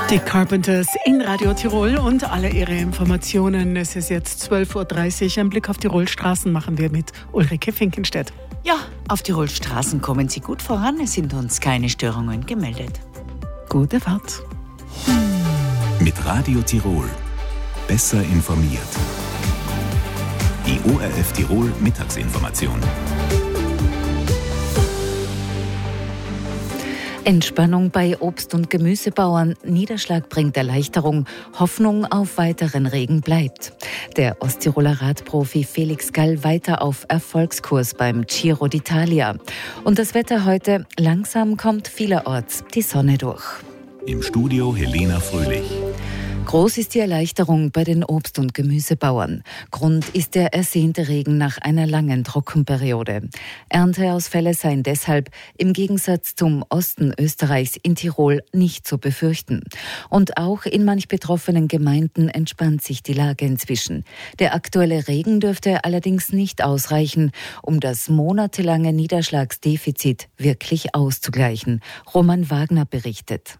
Die Carpenters in Radio Tirol und alle ihre Informationen. Es ist jetzt 12.30 Uhr. Ein Blick auf Tirol-Straßen machen wir mit Ulrike Finkenstedt. Ja, auf Tirol-Straßen kommen Sie gut voran. Es sind uns keine Störungen gemeldet. Gute Fahrt. Mit Radio Tirol. Besser informiert. Die ORF Tirol Mittagsinformation. Entspannung bei Obst- und Gemüsebauern, Niederschlag bringt Erleichterung, Hoffnung auf weiteren Regen bleibt. Der Osttiroler Radprofi Felix Gall weiter auf Erfolgskurs beim Giro d'Italia. Und das Wetter heute, langsam kommt vielerorts die Sonne durch. Im Studio Helena Fröhlich. Groß ist die Erleichterung bei den Obst- und Gemüsebauern. Grund ist der ersehnte Regen nach einer langen Trockenperiode. Ernteausfälle seien deshalb im Gegensatz zum Osten Österreichs in Tirol nicht zu befürchten. Und auch in manch betroffenen Gemeinden entspannt sich die Lage inzwischen. Der aktuelle Regen dürfte allerdings nicht ausreichen, um das monatelange Niederschlagsdefizit wirklich auszugleichen. Roman Wagner berichtet.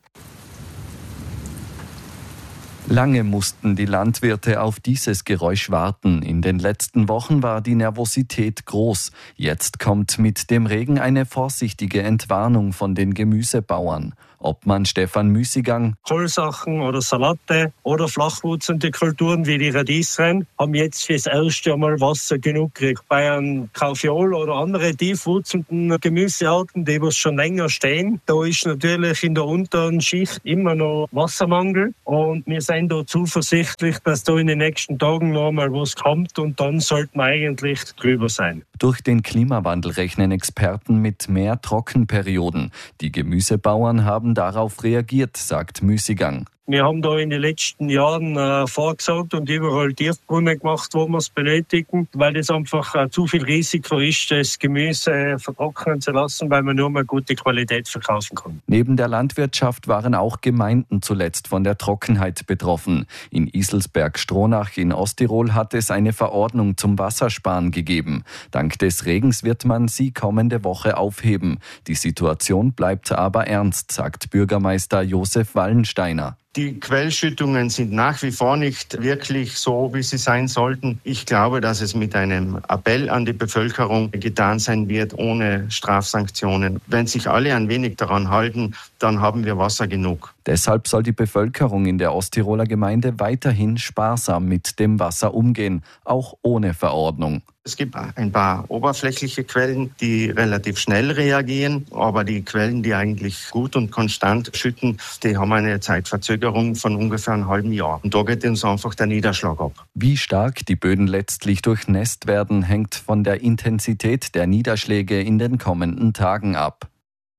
Lange mussten die Landwirte auf dieses Geräusch warten. In den letzten Wochen war die Nervosität groß. Jetzt kommt mit dem Regen eine vorsichtige Entwarnung von den Gemüsebauern. Obmann Stefan Müßigang: Kohlsachen oder Salate oder flachwurzende Kulturen wie die Radieschen haben jetzt fürs erste Mal Wasser genug gekriegt. Bei einem Kaufeol oder anderen tiefwurzelnden Gemüsearten, die schon länger stehen, da ist natürlich in der unteren Schicht immer noch Wassermangel. Und wir sind da zuversichtlich, dass da in den nächsten Tagen noch mal was kommt und dann sollten wir eigentlich drüber sein. Durch den Klimawandel rechnen Experten mit mehr Trockenperioden. Die Gemüsebauern haben darauf reagiert, sagt Müßigang. Wir haben da in den letzten Jahren vorgesagt und überall Tiefbrunnen gemacht, wo wir es benötigen, weil das einfach zu viel Risiko ist, das Gemüse vertrocknen zu lassen, weil man nur mal gute Qualität verkaufen kann. Neben der Landwirtschaft waren auch Gemeinden zuletzt von der Trockenheit betroffen. In Iselsberg-Stronach in Osttirol hat es eine Verordnung zum Wassersparen gegeben. Dank des Regens wird man sie kommende Woche aufheben. Die Situation bleibt aber ernst, sagt Bürgermeister Josef Wallensteiner. Die Quellschüttungen sind nach wie vor nicht wirklich so, wie sie sein sollten. Ich glaube, dass es mit einem Appell an die Bevölkerung getan sein wird, ohne Strafsanktionen. Wenn sich alle ein wenig daran halten, dann haben wir Wasser genug. Deshalb soll die Bevölkerung in der Osttiroler Gemeinde weiterhin sparsam mit dem Wasser umgehen, auch ohne Verordnung. Es gibt ein paar oberflächliche Quellen, die relativ schnell reagieren, aber die Quellen, die eigentlich gut und konstant schütten, die haben eine Zeitverzögerung von ungefähr einem halben Jahr. Und da geht uns einfach der Niederschlag ab. Wie stark die Böden letztlich durchnässt werden, hängt von der Intensität der Niederschläge in den kommenden Tagen ab.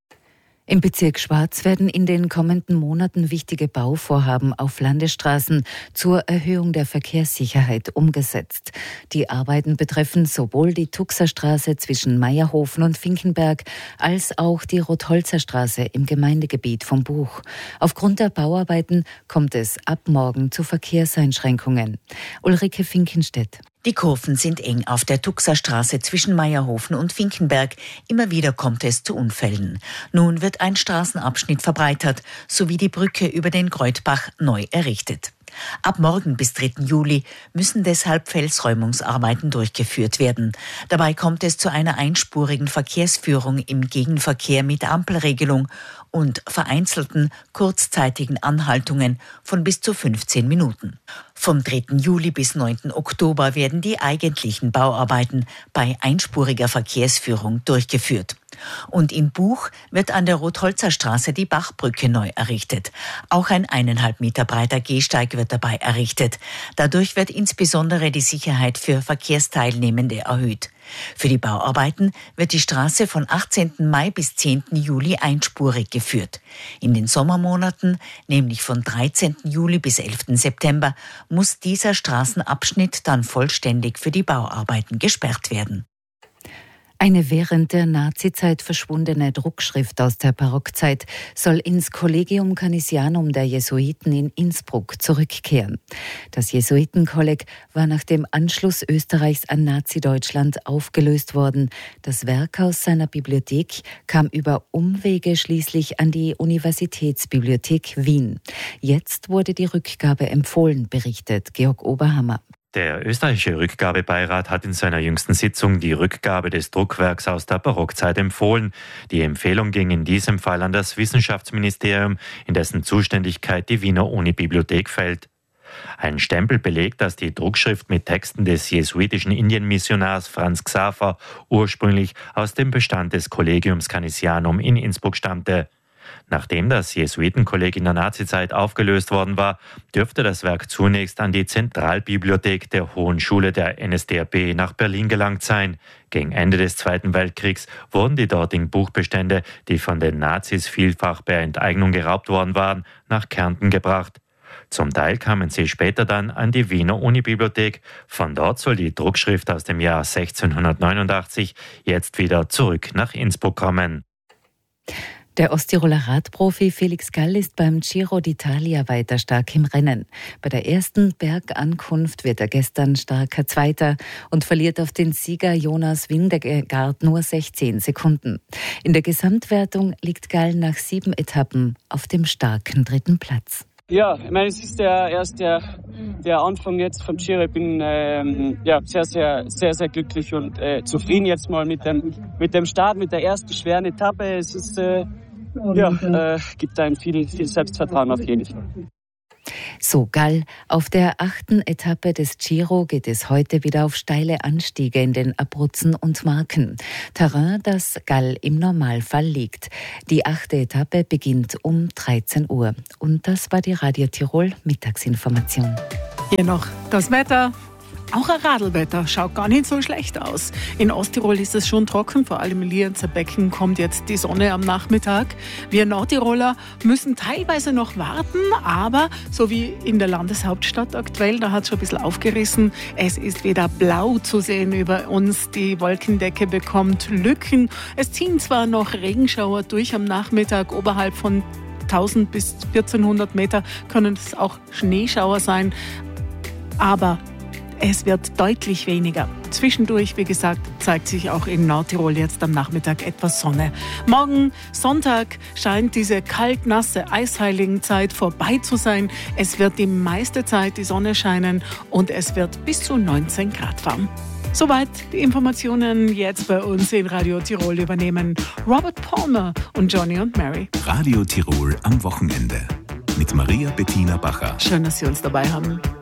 Im Bezirk Schwarz werden in den kommenden Monaten wichtige Bauvorhaben auf Landesstraßen zur Erhöhung der Verkehrssicherheit umgesetzt. Die Arbeiten betreffen sowohl die Tuxerstraße zwischen Meierhofen und Finkenberg als auch die Rotholzerstraße im Gemeindegebiet vom Buch. Aufgrund der Bauarbeiten kommt es ab morgen zu Verkehrseinschränkungen. Ulrike Finkenstedt. Die Kurven sind eng auf der Tuxerstraße zwischen Meierhofen und Finkenberg. Immer wieder kommt es zu Unfällen. Nun wird ein Straßenabschnitt verbreitert, sowie die Brücke über den Greutbach neu errichtet. Ab morgen bis 3. Juli müssen deshalb Felsräumungsarbeiten durchgeführt werden. Dabei kommt es zu einer einspurigen Verkehrsführung im Gegenverkehr mit Ampelregelung und vereinzelten, kurzzeitigen Anhaltungen von bis zu 15 Minuten. Vom 3. Juli bis 9. Oktober werden die eigentlichen Bauarbeiten bei einspuriger Verkehrsführung durchgeführt. Und in Buch wird an der Rotholzerstraße die Bachbrücke neu errichtet. Auch ein 1,5 Meter breiter Gehsteig wird dabei errichtet. Dadurch wird insbesondere die Sicherheit für Verkehrsteilnehmende erhöht. Für die Bauarbeiten wird die Straße von 18. Mai bis 10. Juli einspurig geführt. In den Sommermonaten, nämlich von 13. Juli bis 11. September, muss dieser Straßenabschnitt dann vollständig für die Bauarbeiten gesperrt werden. Eine während der Nazizeit verschwundene Druckschrift aus der Barockzeit soll ins Collegium Canisianum der Jesuiten in Innsbruck zurückkehren. Das Jesuitenkolleg war nach dem Anschluss Österreichs an Nazi-Deutschland aufgelöst worden. Das Werk aus seiner Bibliothek kam über Umwege schließlich an die Universitätsbibliothek Wien. Jetzt wurde die Rückgabe empfohlen, berichtet Georg Oberhammer. Der österreichische Rückgabebeirat hat in seiner jüngsten Sitzung die Rückgabe des Druckwerks aus der Barockzeit empfohlen. Die Empfehlung ging in diesem Fall an das Wissenschaftsministerium, in dessen Zuständigkeit die Wiener Unibibliothek fällt. Ein Stempel belegt, dass die Druckschrift mit Texten des jesuitischen Indienmissionars Franz Xaver ursprünglich aus dem Bestand des Collegiums Canisianum in Innsbruck stammte. Nachdem das Jesuitenkolleg in der Nazizeit aufgelöst worden war, dürfte das Werk zunächst an die Zentralbibliothek der Hohen Schule der NSDAP nach Berlin gelangt sein. Gegen Ende des Zweiten Weltkriegs wurden die dortigen Buchbestände, die von den Nazis vielfach bei Enteignung geraubt worden waren, nach Kärnten gebracht. Zum Teil kamen sie später dann an die Wiener Unibibliothek. Von dort soll die Druckschrift aus dem Jahr 1689 jetzt wieder zurück nach Innsbruck kommen. Der Osttiroler Radprofi Felix Gall ist beim Giro d'Italia weiter stark im Rennen. Bei der ersten Bergankunft wird er gestern starker Zweiter und verliert auf den Sieger Jonas Vingegaard nur 16 Sekunden. In der Gesamtwertung liegt Gall nach 7 Etappen auf dem starken 3. Platz. Ja, ich meine, es ist erst der Anfang jetzt vom Giro. Ich bin sehr glücklich und zufrieden jetzt mal mit dem Start, mit der ersten schweren Etappe. Es ist gibt einem viel Selbstvertrauen auf jeden Fall. So Gall. Auf der 8. Etappe des Giro geht es heute wieder auf steile Anstiege in den Abruzzen und Marken. Terrain, das Gall im Normalfall liegt. Die 8. Etappe beginnt um 13 Uhr. Und das war die Radio Tirol Mittagsinformation. Hier noch das Wetter. Auch ein Radlwetter schaut gar nicht so schlecht aus. In Osttirol ist es schon trocken, vor allem im Lienzer Becken kommt jetzt die Sonne am Nachmittag. Wir Nordtiroler müssen teilweise noch warten, aber so wie in der Landeshauptstadt aktuell, da hat es schon ein bisschen aufgerissen. Es ist wieder blau zu sehen über uns. Die Wolkendecke bekommt Lücken. Es ziehen zwar noch Regenschauer durch am Nachmittag, oberhalb von 1000 bis 1400 Meter können es auch Schneeschauer sein, aber es wird deutlich weniger. Zwischendurch, wie gesagt, zeigt sich auch in Nordtirol jetzt am Nachmittag etwas Sonne. Morgen, Sonntag, scheint diese kalt-nasse Eisheiligenzeit vorbei zu sein. Es wird die meiste Zeit die Sonne scheinen und es wird bis zu 19 Grad warm. Soweit die Informationen jetzt bei uns in Radio Tirol übernehmen Robert Palmer und Johnny und Mary. Radio Tirol am Wochenende mit Maria Bettina Bacher. Schön, dass Sie uns dabei haben.